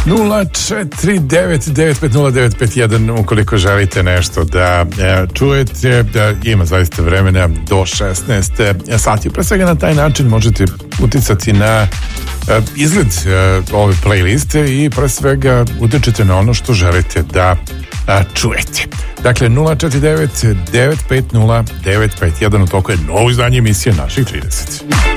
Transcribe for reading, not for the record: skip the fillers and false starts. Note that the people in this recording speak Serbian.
049950951 ukoliko želite nešto da čujete, da ima zaista vremena do 16 sati. Pre svega na taj način možete uticati na izgled ove playliste i pre svega utičete na ono što želite da čujete. Dakle, 049-950-951 u toku je novo izdanje emisije Naših 30.